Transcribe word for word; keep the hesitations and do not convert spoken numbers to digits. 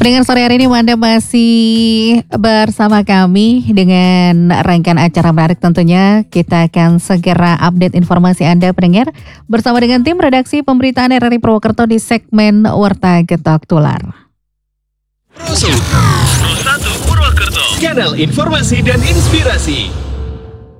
Pendengar sore hari ini Anda masih bersama kami dengan rangkaian acara menarik tentunya. Kita akan segera update informasi Anda pendengar bersama dengan tim redaksi pemberitaan R R I Purwokerto di segmen Warta Getok Tular. Pro satu Purwokerto, kanal informasi dan inspirasi.